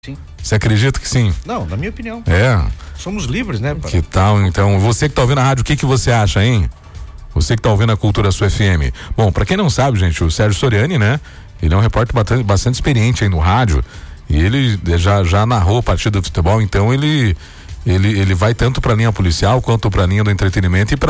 Sim. Você acredita que sim? Não, na minha opinião. Somos livres, né? Que tal, então? Você que tá ouvindo a rádio, o que você acha, hein? Você que tá ouvindo a Cultura Sul FM. Bom, pra quem não sabe, gente, o Sérgio Soriani, né? Ele é um repórter bastante experiente aí no rádio. E ele já narrou a partida do futebol, então ele vai tanto pra linha policial quanto pra linha do entretenimento e pra